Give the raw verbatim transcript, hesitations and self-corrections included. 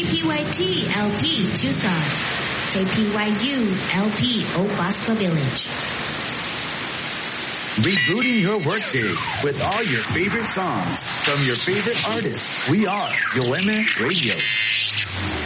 P Y T L P Tucson, K P Y U L P Oak Bosco Village. Rebooting your workday with all your favorite songs from your favorite artists. We are Yo M Radio.